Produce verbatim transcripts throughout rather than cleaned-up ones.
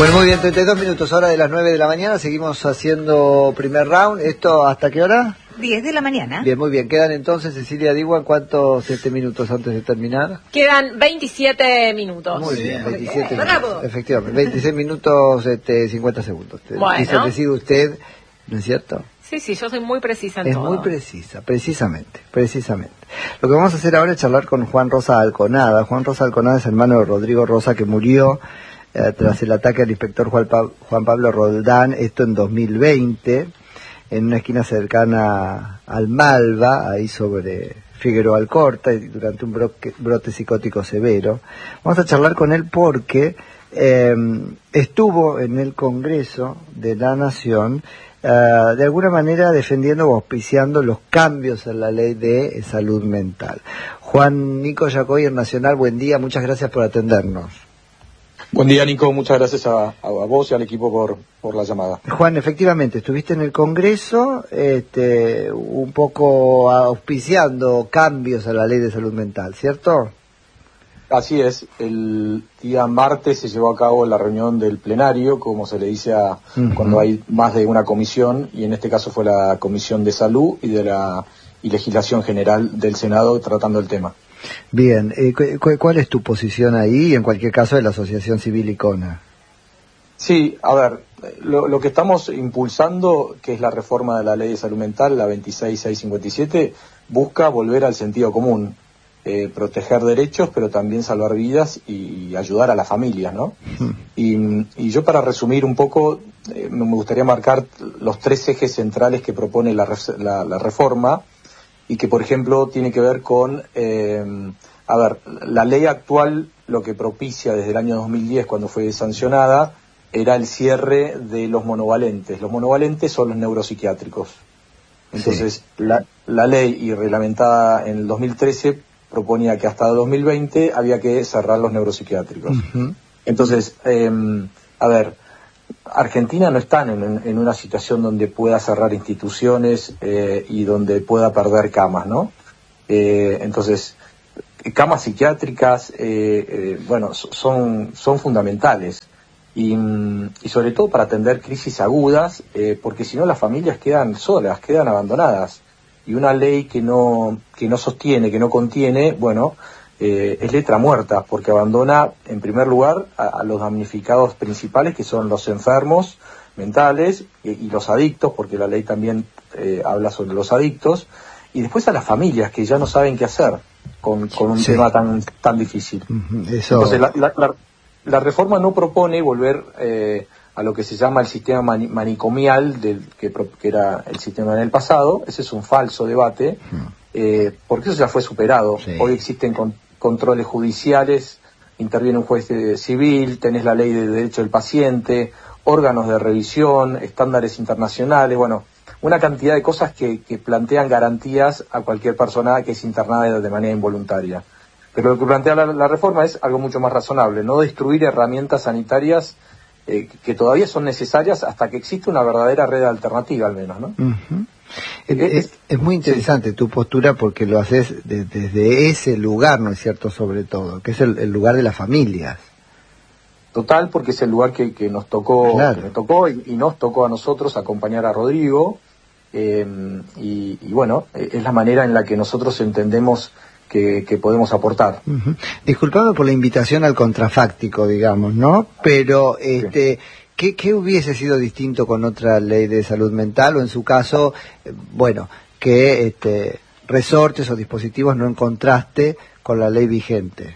Bueno, muy bien, treinta y dos minutos, hora de las nueve de la mañana, seguimos haciendo primer round. ¿Esto hasta qué hora? diez de la mañana. Bien, muy bien. Quedan entonces, Cecilia Diwan, ¿cuántos siete minutos antes de terminar? Quedan veintisiete minutos. Muy bien, veintisiete bien. minutos. Bravo. Efectivamente, veintiséis minutos, este, cincuenta segundos. Bueno. Dice, decide usted, ¿no es cierto? Sí, sí, yo soy muy precisa en Es todo. muy precisa, precisamente, precisamente. Lo que vamos a hacer ahora es charlar con Juan Rosa Alconada. Juan Rosa Alconada es hermano de Rodrigo Rosa, que murió eh, tras el ataque al inspector Juan, pa Juan Pablo Roldán, esto en dos mil veinte, en una esquina cercana al Malva, ahí sobre Figueroa Alcorta, y durante un brote, brote psicótico severo. Vamos a charlar con él porque eh, estuvo en el Congreso de la Nación, Uh, de alguna manera defendiendo o auspiciando los cambios en la ley de salud mental. Juan Nico Yacoy, en Nacional, buen día, muchas gracias por atendernos. Buen día, Nico, muchas gracias a, a, a vos y al equipo por, por la llamada. Juan, efectivamente, estuviste en el Congreso este, un poco auspiciando cambios a la ley de salud mental, ¿cierto? Así es, el día martes se llevó a cabo la reunión del plenario, como se le dice a, uh-huh. cuando hay más de una comisión, y en este caso fue la Comisión de Salud y de la y Legislación General del Senado tratando el tema. Bien, eh, cu ¿cuál es tu posición ahí y en cualquier caso de la Asociación Civil ICONA? Sí, a ver, lo, lo que estamos impulsando, que es la reforma de la Ley de Salud Mental, la veintiséis mil seiscientos cincuenta y siete, busca volver al sentido común. Eh, proteger derechos, pero también salvar vidas y, y ayudar a las familias, ¿no? Uh-huh. Y, y yo, para resumir un poco, eh, me gustaría marcar los tres ejes centrales que propone la, la, la reforma, y que, por ejemplo, tiene que ver con, eh, a ver, la ley actual lo que propicia desde el año dos mil diez, cuando fue sancionada, era el cierre de los monovalentes. Los monovalentes son los neuropsiquiátricos. Entonces, sí. la, la ley, y reglamentada en el dos mil trece, proponía que hasta dos mil veinte había que cerrar los neuropsiquiátricos. Uh-huh. Entonces, eh, a ver, Argentina no está en, en una situación donde pueda cerrar instituciones eh, y donde pueda perder camas, ¿no? Eh, entonces, camas psiquiátricas, eh, eh, bueno, son, son fundamentales. Y, y sobre todo para atender crisis agudas, eh, porque si no las familias quedan solas, quedan abandonadas. Y una ley que no que no sostiene, que no contiene, bueno, eh, es letra muerta, porque abandona, en primer lugar, a, a los damnificados principales, que son los enfermos mentales y, y los adictos, porque la ley también eh, habla sobre los adictos, y después a las familias, que ya no saben qué hacer con, con un sí. tema tan tan difícil. Eso... Entonces, la, la, la, la reforma no propone volver eh, a lo que se llama el sistema mani manicomial, del, que, que era el sistema en el pasado. Ese es un falso debate, eh, porque eso ya fue superado. Sí. Hoy existen con, controles judiciales, interviene un juez de, civil, tenés la ley de derecho del paciente, órganos de revisión, estándares internacionales, bueno, una cantidad de cosas que, que plantean garantías a cualquier persona que es internada de manera involuntaria. Pero lo que plantea la, la reforma es algo mucho más razonable, no destruir herramientas sanitarias Eh, que todavía son necesarias hasta que existe una verdadera red alternativa, al menos, ¿no? Uh-huh. es, es, es muy interesante sí. tu postura, porque lo haces de, desde ese lugar, ¿no es cierto?, sobre todo, que es el, el lugar de las familias. Total, porque es el lugar que, que nos tocó, claro. que me tocó y, y nos tocó a nosotros acompañar a Rodrigo, eh, y, y bueno, es la manera en la que nosotros entendemos Que, que podemos aportar. Uh-huh. Disculpame por la invitación al contrafáctico, digamos, ¿no? Pero, este, sí. ¿qué, ¿qué hubiese sido distinto con otra ley de salud mental? O en su caso, eh, bueno, que este, resortes o dispositivos no encontraste con la ley vigente.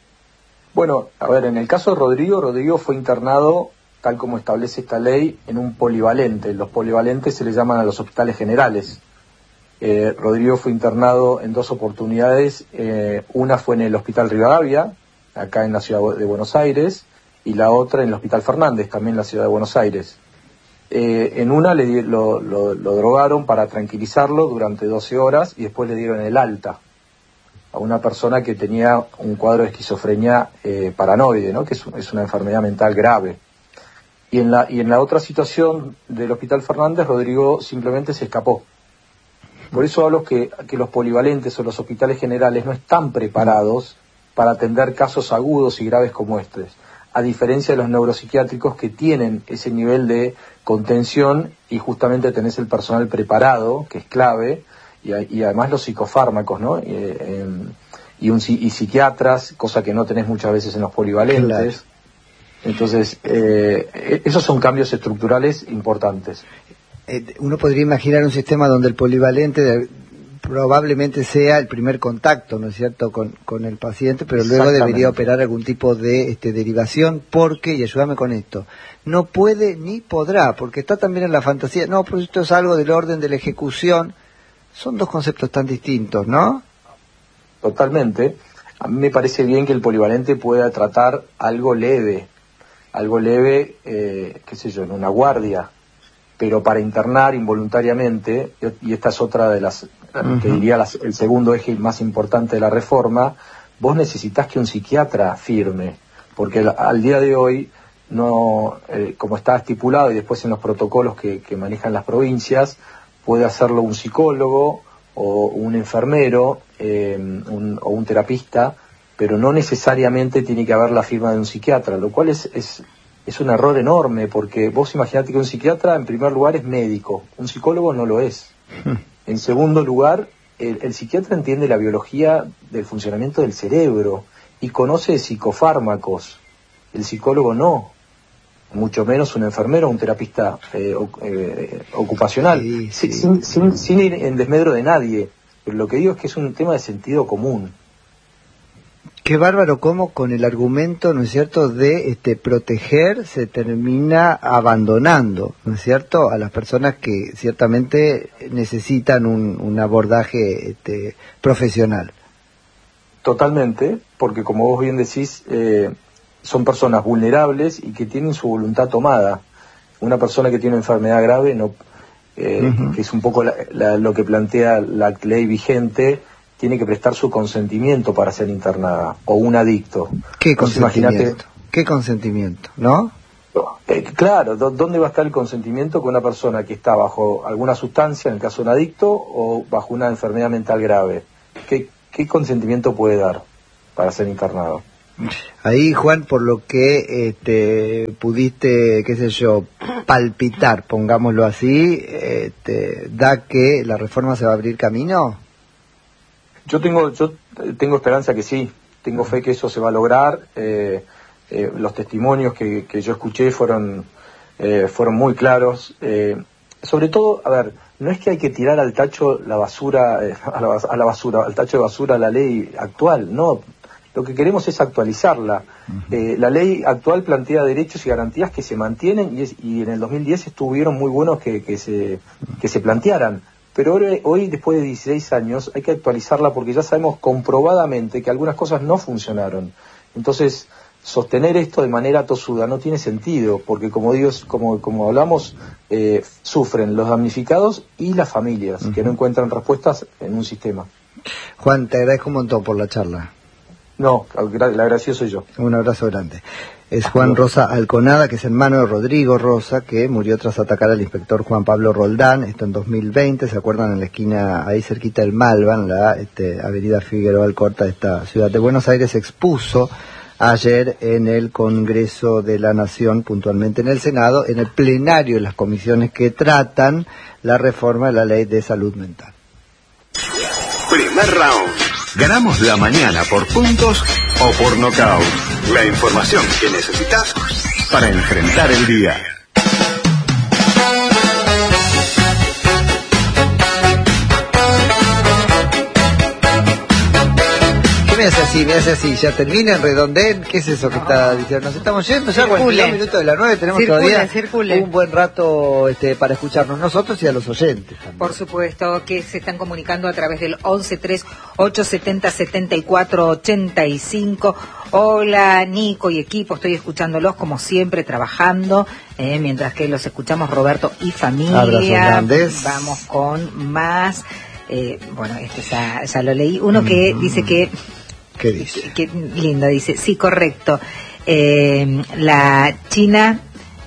Bueno, a ver, en el caso de Rodrigo, Rodrigo fue internado, tal como establece esta ley, en un polivalente. Los polivalentes se le llaman a los hospitales generales. Eh, Rodrigo fue internado en dos oportunidades, eh, una fue en el Hospital Rivadavia, acá en la ciudad de Buenos Aires, y la otra en el Hospital Fernández, también en la ciudad de Buenos Aires. Eh, en una le di, lo, lo, lo drogaron para tranquilizarlo durante doce horas y después le dieron el alta a una persona que tenía un cuadro de esquizofrenia eh, paranoide, ¿no? Que es, es una enfermedad mental grave. Y en, la, y en la otra situación del Hospital Fernández, Rodrigo simplemente se escapó. Por eso hablo que, que los polivalentes o los hospitales generales no están preparados para atender casos agudos y graves como estos. a diferencia de los neuropsiquiátricos que tienen ese nivel de contención y justamente tenés el personal preparado, que es clave, y, y además los psicofármacos, ¿no? Y, eh, y, un, y psiquiatras, cosa que no tenés muchas veces en los polivalentes. Claro. Entonces, eh, esos son cambios estructurales importantes. Eh, uno podría imaginar un sistema donde el polivalente de, probablemente sea el primer contacto, ¿no es cierto?, con, con el paciente, pero luego debería operar algún tipo de este, derivación, porque, y ayúdame con esto, no puede ni podrá, porque está también en la fantasía, no, pues esto es algo del orden de la ejecución. Son dos conceptos tan distintos, ¿no? Totalmente. A mí me parece bien que el polivalente pueda tratar algo leve, algo leve, eh, qué sé yo, en una guardia, pero para internar involuntariamente, y esta es otra de las, uh-huh. te diría las, el segundo eje más importante de la reforma, vos necesitas que un psiquiatra firme, porque al, al día de hoy, no, eh, como está estipulado y después en los protocolos que, que manejan las provincias, puede hacerlo un psicólogo o un enfermero eh, un, o un terapista, pero no necesariamente tiene que haber la firma de un psiquiatra, lo cual es, es, es un error enorme, porque vos imaginate que un psiquiatra en primer lugar es médico, un psicólogo no lo es. En segundo lugar, el, el psiquiatra entiende la biología del funcionamiento del cerebro y conoce de psicofármacos, el psicólogo no, mucho menos un enfermero o un terapista eh, eh, ocupacional, sí, sí. Sin, sin, sin ir en desmedro de nadie, pero lo que digo es que es un tema de sentido común. Qué bárbaro cómo con el argumento, ¿no es cierto?, de este proteger se termina abandonando, ¿no es cierto?, a las personas que ciertamente necesitan un, un abordaje este, profesional. Totalmente, porque como vos bien decís, eh, son personas vulnerables y que tienen su voluntad tomada. Una persona que tiene una enfermedad grave, no, eh, uh-huh. que es un poco la, la, lo que plantea la ley vigente, tiene que prestar su consentimiento para ser internada, o un adicto. ¿Qué Entonces, consentimiento? Imagínate, ¿Qué consentimiento? ¿No? Eh, claro, ¿dónde va a estar el consentimiento con una persona que está bajo alguna sustancia, en el caso de un adicto, o bajo una enfermedad mental grave? ¿Qué, qué consentimiento puede dar para ser internado? Ahí, Juan, por lo que este, pudiste, qué sé yo, palpitar, pongámoslo así, este, ¿da que la reforma se va a abrir camino? Yo tengo, yo tengo esperanza que sí, tengo fe que eso se va a lograr. Eh, eh, los testimonios que, que yo escuché fueron, eh, fueron muy claros. Eh, sobre todo, a ver, no es que hay que tirar al tacho la basura, eh, a, la, a la basura, al tacho de basura la ley actual, no. Lo que queremos es actualizarla. Uh-huh. Eh, la ley actual plantea derechos y garantías que se mantienen y, es, y en el dos mil diez estuvieron muy buenos que, que, se, que se plantearan. Pero hoy, hoy, después de dieciséis años, hay que actualizarla porque ya sabemos comprobadamente que algunas cosas no funcionaron. Entonces, sostener esto de manera tosuda no tiene sentido, porque como digo, como, como hablamos, eh, sufren los damnificados y las familias, uh-huh. que no encuentran respuestas en un sistema. Juan, te agradezco un montón por la charla. No, el agradecido soy yo. Un abrazo grande. Es Juan Rosa Alconada, que es hermano de Rodrigo Rosa, que murió tras atacar al inspector Juan Pablo Roldán, esto en dos mil veinte, ¿se acuerdan? En la esquina, ahí cerquita del Malvan, la este, avenida Figueroa Alcorta de esta ciudad de Buenos Aires, expuso ayer en el Congreso de la Nación, puntualmente en el Senado, en el plenario de las comisiones que tratan la reforma de la Ley de Salud Mental. Primer round. Ganamos la mañana por puntos o por nocaut. La información que necesitas para enfrentar el día. ¿Qué me hace así? Me hace así. Ya termina, redondeen. ¿Qué es eso que está diciendo? Nos estamos yendo ya cuarenta y dos minutos de la nueve. Tenemos circule, todavía circule. un buen rato este, para escucharnos nosotros y a los oyentes también. Por supuesto, que se están comunicando a través del once tres ocho setenta setenta y cuatro ochenta y cinco. Hola, Nico y equipo, estoy escuchándolos como siempre, trabajando, eh, mientras que los escuchamos Roberto y familia. Abrazos grandes. Vamos con más. Eh, bueno, este ya, ya lo leí. Uno que mm. dice que... ¿Qué dice? Qué lindo, dice, sí, correcto. Eh, la China,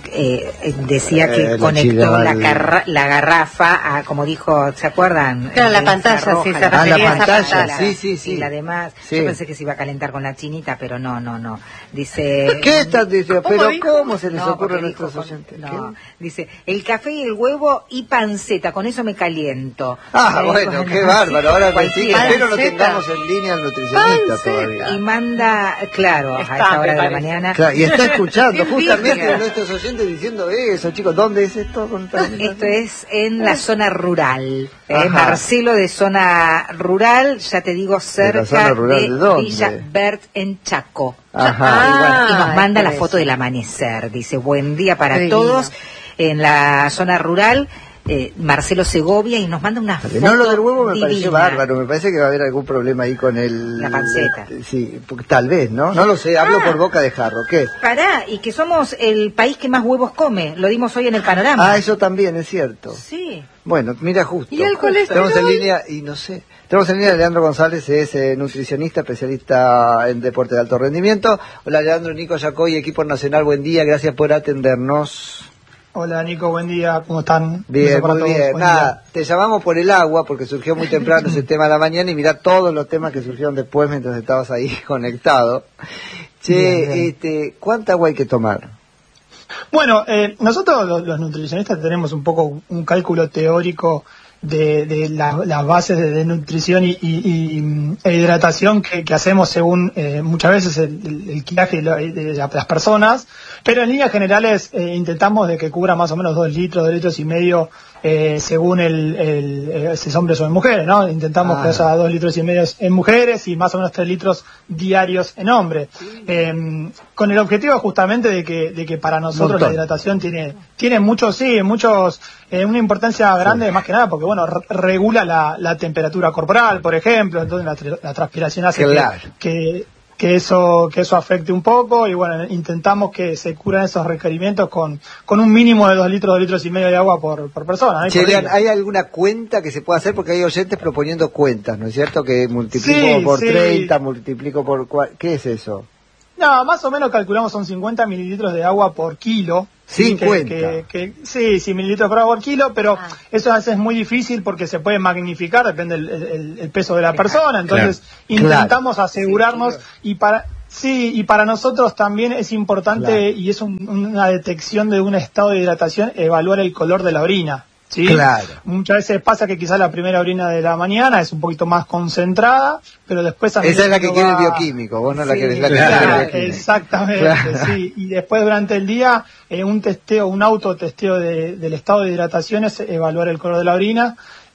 eh, decía que Eh, la conectó la, chival. garra- la garrafa a, como dijo, ¿se acuerdan? Claro, la Esa pantalla, roja, sí, se la Ah, la refería a esa pantalla, sí, sí, sí. Y la demás, Sí. yo pensé que se iba a calentar con la chinita, pero no, no, no. Dice... ¿Qué estás diciendo? ¿Cómo Pero dijo? ¿cómo se les No, ocurre a porque nuestros dijo con- oyentes? No, ¿Qué? dice, el café y el huevo y panceta, con eso me caliento. Ah, Eh, bueno, qué bárbaro. Ahora me decís que cualquiera. espero no Panceta. tengamos en línea al nutricionista Panceta. todavía. Y manda, claro, a Está, esta me hora de la parece. mañana. Claro, y está escuchando Qué justamente envidia. a nuestros oyentes diciendo eso, chicos. ¿Dónde es esto? Contame. Esto es en la zona rural. Eh, Ajá. Marcelo de zona rural, ya te digo, cerca zona rural de dónde? Villa Bert en Chaco. Ajá. Y, bueno, y nos Ah, manda la por foto eso. del amanecer. Dice, buen día para Qué divino. todos. En la zona rural, eh, Marcelo Segovia, y nos manda una foto No, lo del huevo me pareció divina. bárbaro. Me parece que va a haber algún problema ahí con el... La panceta. Sí, porque tal vez, ¿no? No lo sé, hablo Ah. por boca de jarro. ¿Qué? Pará, y que somos el país que más huevos come. Lo dimos hoy en el panorama. Ah, eso también es cierto. Sí. Bueno, mira justo. ¿Y el colesterol? Tenemos en línea, y no sé, tenemos en línea a Leandro González, es eh, nutricionista, especialista en deporte de alto rendimiento. Hola Leandro, Nico Yacoy, equipo nacional, buen día, gracias por atendernos. Hola Nico, buen día, ¿cómo están? Bien, Beso para muy todos, bien. buen Nada, te llamamos por el agua porque surgió muy temprano ese tema de la mañana y mirá todos los temas que surgieron después mientras estabas ahí conectado. Che, Bien, bien. este, ¿cuánta agua hay que tomar? día. Bueno, eh, nosotros los, los nutricionistas tenemos un poco un cálculo teórico de, de la- las bases de, de nutrición y, y- y, e hidratación que, que hacemos según eh, muchas veces el, el, el quilaje de, la- de la- las personas, pero en líneas generales eh, intentamos de que cubra más o menos dos litros, dos litros y medio eh, según el, el, eh, si es hombres o en mujeres, ¿no? Intentamos Ah. que haya dos litros y medio en mujeres y más o menos tres litros diarios en hombres. Eh, con el objetivo justamente de que, de que para nosotros Montón. la hidratación tiene, tiene muchos, sí, muchos, eh, una importancia grande más que nada porque bueno, re- regula la, la temperatura corporal, por ejemplo, entonces la, tra- la transpiración hace que- Claro. que, que eso, que eso afecte un poco y bueno, intentamos que se curan esos requerimientos con, con un mínimo de dos litros, dos litros y medio de agua por, por persona. ¿no? Y Che, por Lean, día. ¿hay alguna cuenta que se pueda hacer? Porque hay oyentes proponiendo cuentas, ¿no es cierto? Que multiplico Sí, por sí. treinta, multiplico por... cua- ¿Qué es eso? No, más o menos calculamos son cincuenta mililitros de agua por kilo. Sí, que- cincuenta. Que, que- sí, sí, mililitros por agua por kilo, pero Ah. eso a veces es muy difícil porque se puede magnificar, depende del el, el peso de la persona. Entonces Claro. intentamos asegurarnos y para... Sí, y para nosotros también es importante Claro. y es un- una detección de un estado de hidratación, evaluar el color de la orina. ¿Sí? Claro. Muchas veces pasa que quizás la primera orina de la mañana es un poquito más concentrada, pero después... a Esa es medida la que uno quiere el va- bioquímico, vos no la Sí, querés, la que Claro, quiere el bioquímico. exactamente, Claro. sí. Y después durante el día, eh, un testeo, un autotesteo de, del estado de hidratación es evaluar el color de la orina.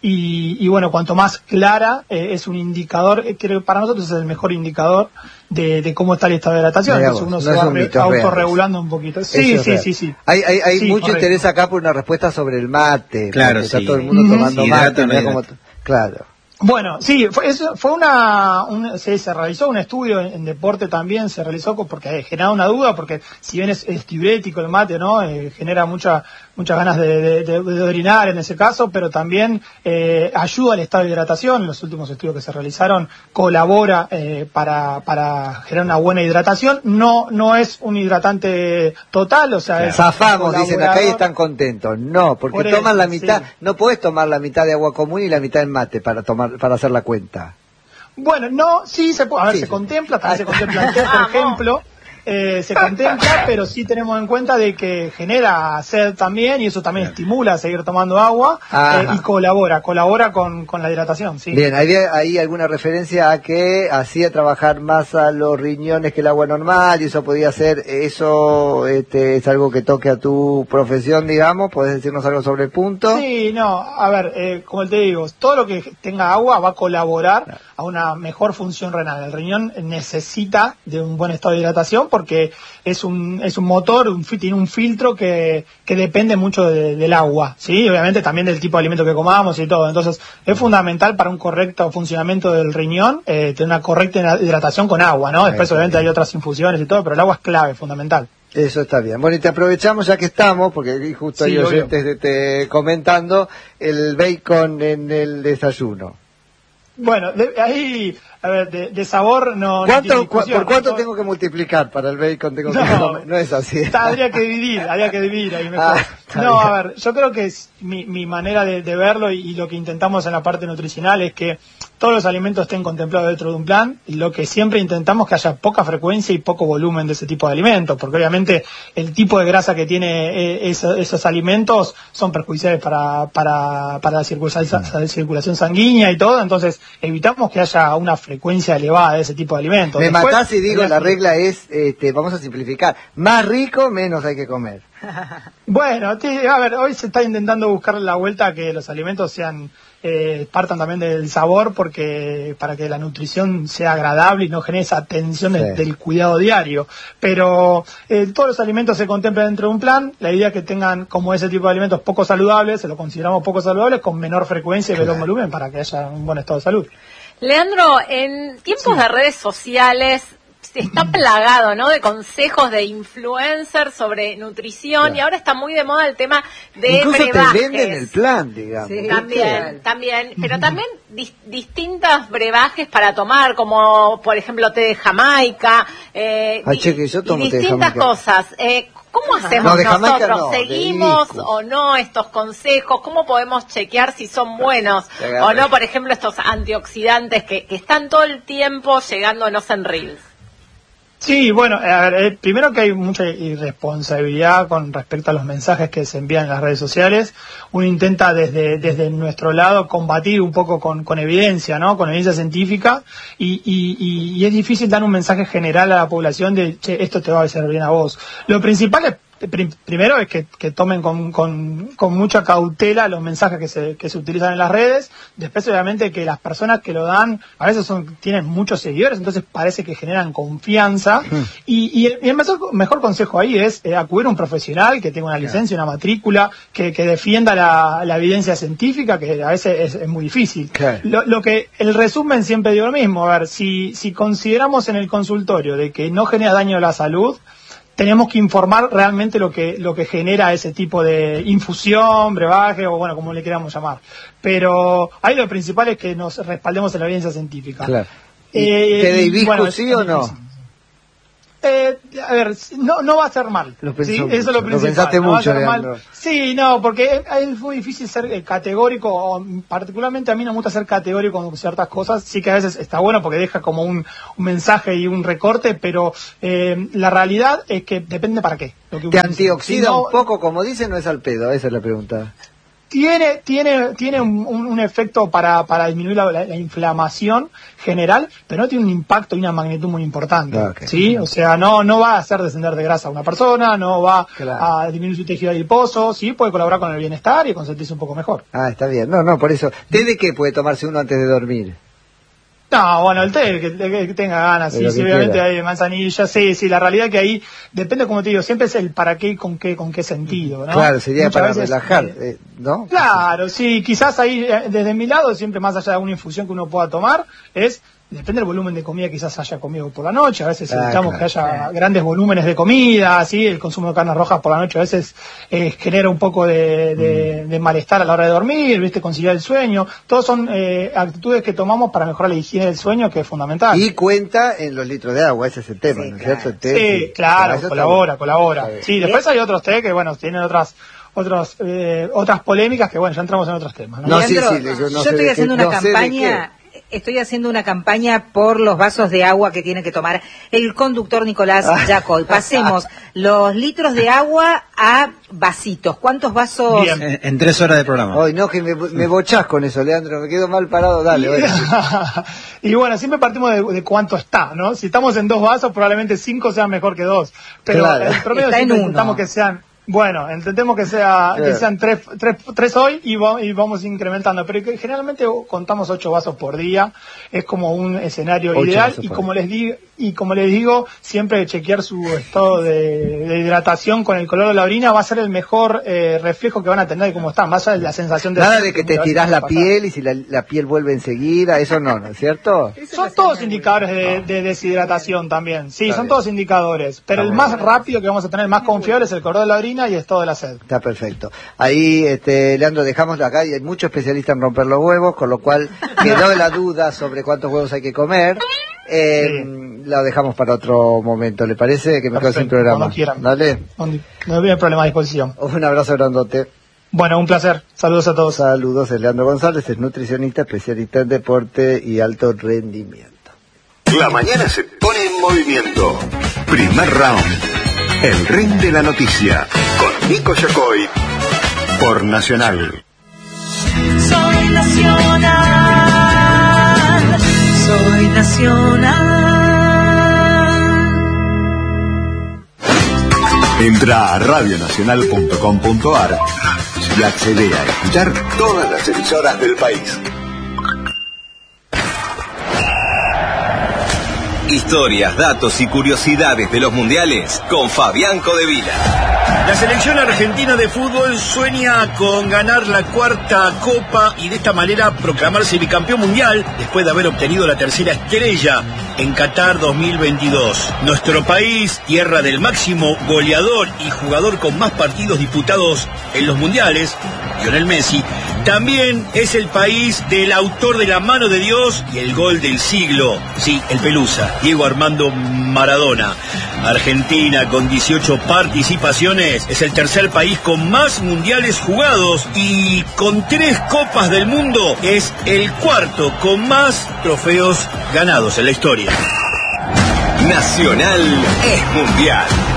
Y, y bueno, cuanto más clara eh, es un indicador, eh, creo que para nosotros es el mejor indicador de, de cómo está el estado de hidratación. Mirá Entonces vos, uno no se es va un re- mito, es real. autorregulando un poquito. Eso Sí, es sí, real. sí, sí. Hay, hay, hay Sí, mucho correcto. interés acá por una respuesta sobre el mate. Claro, porque está sí. todo el mundo Ujú. tomando Sí, mate. hidrata, mirá no cómo hidrata. t- Claro. Bueno, sí, fue, eso fue una, un- se, se realizó un estudio en, en deporte también, se realizó co- porque genera una duda, porque si bien es, es diurético el mate, ¿no? Eh, genera mucha, muchas ganas de, de- de- de orinar en ese caso, pero también eh, ayuda al estado de hidratación. Los últimos estudios que se realizaron colabora eh, para, para generar una buena hidratación. No, no es un hidratante total, o sea, es Zafamos, dicen acá y colaborador. están contentos. No, porque Por toman eso, la mitad, sí. no podés tomar la mitad de agua común y la mitad en mate para tomar, para hacer la cuenta. Bueno, no, sí se puede, a ver, Sí, se sí. contempla, también se contempla el té, por ejemplo, eh, se contempla, pero sí tenemos en cuenta de que genera sed también y eso también estimula a seguir tomando agua Ajá. eh, y colabora, colabora con, con la hidratación, sí. Bien, ¿había ahí alguna referencia a que hacía trabajar más a los riñones que el agua normal y eso podía ser, eso este, es algo que toque a tu profesión, digamos? ¿Podés decirnos algo sobre el punto? Sí, no, a ver, eh, como te digo, todo lo que tenga agua va a colaborar a una mejor función renal. El riñón necesita de un buen estado de hidratación porque es un es un motor, un, fi- tiene un filtro que, que depende mucho de- del agua, ¿sí? Obviamente también del tipo de alimento que comamos y todo. Entonces, es fundamental para un correcto funcionamiento del riñón eh, tener una correcta hidratación con agua, ¿no? Después, Eso, obviamente, bien. hay otras infusiones y todo, pero el agua es clave, fundamental. Eso está bien. Bueno, y te aprovechamos ya que estamos, porque aquí justo Sí, hay obvio. oyentes de- te comentando el bacon en el desayuno. Bueno, de- ahí a ver, de, de sabor no... ¿Cuánto, no cu ¿Por cuánto no, tengo que multiplicar para el bacon? Tengo no, que comer? No es así. Está, habría que dividir, habría que dividir ahí mejor. Ah, no, bien. a ver, yo creo que es mi, mi manera de, de verlo y, y lo que intentamos en la parte nutricional es que todos los alimentos estén contemplados dentro de un plan, y lo que siempre intentamos que haya poca frecuencia y poco volumen de ese tipo de alimentos, porque obviamente el tipo de grasa que tiene eh, eso, esos alimentos son perjudiciales para, para, para la circulación, la circulación sanguínea y todo, entonces evitamos que haya una frecuencia elevada de ese tipo de alimentos. Me Después, matás y digo, la, la regla es, este, vamos a simplificar, más rico, menos hay que comer. Bueno, te, a ver, hoy se está intentando buscar la vuelta a que los alimentos sean eh, partan también del sabor, porque para que la nutrición sea agradable y no genere esa tensión Sí. de, del cuidado diario. Pero eh, todos los alimentos se contemplan dentro de un plan. La idea es que tengan como ese tipo de alimentos poco saludables, se lo consideramos poco saludables, con menor frecuencia y menor Claro. volumen para que haya un buen estado de salud. Leandro, en tiempos de redes sociales se está plagado, ¿no?, de consejos de influencers sobre nutrición, Claro. y ahora está muy de moda el tema de Incluso brebajes. te venden el plan, digamos. Sí. También, también, pero también dis- distintos brebajes para tomar, como por ejemplo té de Jamaica, eh, Ay, y- che, que yo tomo y té de distintas Jamaica. cosas. Eh, ¿Cómo hacemos No, de Jamaica nosotros? no, de ¿Seguimos hibiscus. o no estos consejos? ¿Cómo podemos chequear si son buenos Te agarro. o no? Por ejemplo, estos antioxidantes que, que están todo el tiempo llegándonos en Reels. Sí, bueno, a ver, eh, primero que hay mucha irresponsabilidad con respecto a los mensajes que se envían en las redes sociales. Uno intenta desde desde nuestro lado combatir un poco con, con evidencia, ¿no? Con evidencia científica, y, y, y, y es difícil dar un mensaje general a la población de, che, esto te va a hacer bien a vos. Lo principal es, prim- primero es que, que tomen con, con, con mucha cautela los mensajes que se, que se utilizan en las redes. Después, obviamente, que las personas que lo dan a veces son, tienen muchos seguidores, entonces parece que generan confianza. Y, y el, y el mejor, mejor consejo ahí es eh, acudir a un profesional que tenga una licencia, una matrícula, que, que defienda la, la evidencia científica, que a veces es, es muy difícil. Claro. Lo, lo que el resumen siempre digo lo mismo. A ver, si, si consideramos en el consultorio de que no genera daño a la salud, tenemos que informar realmente lo que lo que genera ese tipo de infusión, brebaje, o bueno, como le queramos llamar. Pero ahí lo principal es que nos respaldemos en la evidencia científica. Claro. ¿Y Eh, té de y, hibiscus bueno, sí o no? Eh, a ver, no, no va a ser mal. Lo pensó ¿sí? mucho, Eso es lo lo principal. pensaste no va a mucho, ser mal. Leandro. Sí, no, porque es, es muy difícil ser eh, categórico, o, particularmente a mí no me gusta ser categórico con ciertas cosas. Sí que a veces está bueno porque deja como un, un mensaje y un recorte, pero eh, la realidad es que depende para qué. Lo que ¿Te utilices. antioxida Si no, un poco, como dicen, o es al pedo? Esa es la pregunta. Tiene, tiene, tiene un, un- un efecto para, para disminuir la, la- la inflamación general, pero no tiene un impacto y una magnitud muy importante. Ah, ok. ¿Sí? O sea, no, no va a hacer descender de grasa a una persona, no va Claro. a disminuir su tejido adiposo, sí, puede colaborar con el bienestar y con sentirse un poco mejor. Ah, está bien. No, no, por eso. ¿Té de qué puede tomarse uno antes de dormir? No, bueno, el té, que, que- que tenga ganas, De sí, lo sí, que obviamente quiera. hay manzanilla, sí, sí, la realidad que ahí depende, como te digo, siempre es el para qué y con qué, con qué sentido, ¿no? Claro, sería Muchas para veces, relajar, eh, eh, ¿no? Claro, sí, quizás ahí, eh, desde mi lado, siempre más allá de una infusión que uno pueda tomar, es, depende del volumen de comida que quizás haya comido por la noche, a veces Ah, evitamos claro. que haya grandes volúmenes de comida, ¿sí? El consumo de carnes rojas por la noche a veces eh, genera un poco de, de- Mm. de malestar a la hora de dormir, ¿viste? Conciliar el sueño, todos son eh, actitudes que tomamos para mejorar la higiene del sueño, que es fundamental. Y cuenta en los litros de agua, ese es el tema, Sí, ¿no es claro. cierto? El té, Sí, claro, eso está colabora, bueno. colabora. Está bien. Sí, después hay otros té que, bueno, tienen otras otros eh, otras polémicas que, bueno, ya entramos en otros temas, ¿no? No, sí, Leandro, sí, le- yo no yo sé estoy de qué- haciendo una no sé de campaña, estoy haciendo una campaña por los vasos de agua que tiene que tomar el conductor Nicolás Ah. Yacoy. Pasemos los litros de agua a vasitos. ¿Cuántos vasos? Bien. En, en tres horas de programa. Hoy no, que me, me bochás con eso, Leandro, me quedo mal parado, dale. Bueno. Y bueno, siempre partimos de, de cuánto está, ¿no? Si estamos en dos vasos, probablemente cinco sean mejor que dos. Pero Claro. el promedio Está en siempre uno. intentamos que sean, bueno, intentemos que sea Claro. que sean tres, tres, tres hoy y, va- y vamos incrementando. Pero que generalmente contamos ocho vasos por día, es como un escenario Ocho ideal. vasos Y por como les digo, y como les digo, siempre chequear su estado de, de hidratación con el color de la orina va a ser el mejor eh, reflejo que van a tener de cómo están, más allá de la sensación de... Nada de que te tirás la piel y si la, la piel vuelve enseguida, eso no, ¿no es cierto? Son todos indicadores de, de deshidratación también, sí, Está son bien. todos indicadores, pero Está el bien. más rápido que vamos a tener, el más confiable es el color de la orina y el estado de la sed. Está perfecto. Ahí, este, Leandro, dejamos acá y hay muchos especialistas en romper los huevos, con lo cual quedó la duda sobre cuántos huevos hay que comer. Eh, Sí. Lo dejamos para otro momento, ¿le parece? Que me quedo sin Perfecto, programa. cuando quieran. Dale. No, no hay problema a disposición. Un abrazo grandote. Bueno, un placer. Saludos a todos. Saludos, es Leandro González, es nutricionista, especialista en deporte y alto rendimiento. La mañana se pone en movimiento. Primer round. El ring de la noticia. Con Nico Yacoy. Por Nacional. Soy nacional, soy nacional. Entra a radio nacional punto com punto a r y accede a escuchar todas las emisoras del país. Historias, datos y curiosidades de los mundiales con Fabián Codevila. La selección argentina de fútbol sueña con ganar la cuarta copa y de esta manera proclamarse bicampeón mundial después de haber obtenido la tercera estrella en Qatar dos mil veintidós. Nuestro país, tierra del máximo goleador y jugador con más partidos disputados en los mundiales, Lionel Messi, también es el país del autor de la mano de Dios y el gol del siglo, sí, el Pelusa, Diego Armando Maradona. Argentina, con dieciocho participaciones, es el tercer país con más mundiales jugados y con tres copas del mundo es el cuarto con más trofeos ganados en la historia. Nacional es mundial.